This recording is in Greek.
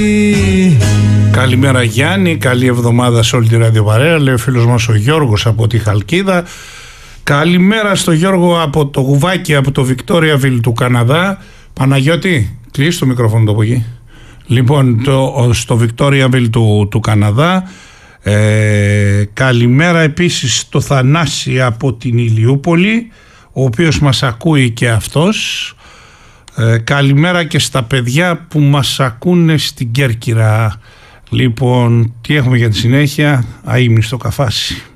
Καλημέρα Γιάννη, καλή εβδομάδα σε όλη τη ραδιοπαρέα, λέει ο φίλος μας ο Γιώργος από τη Χαλκίδα. Καλημέρα στο Γιώργο από το Γουβάκι, από το Βικτόριαβιλ του Καναδά. Παναγιώτη, κλείσει το μικρόφωνο το από εκεί. Λοιπόν, στο Βικτόριαβιλ του Καναδά. Καλημέρα επίσης στο Θανάση από την Ηλιούπολη, ο οποίος μας ακούει και αυτός. Καλημέρα και στα παιδιά που μας ακούνε στην Κέρκυρα. Λοιπόν, τι έχουμε για τη συνέχεια? Αείμνηστο Καφάση.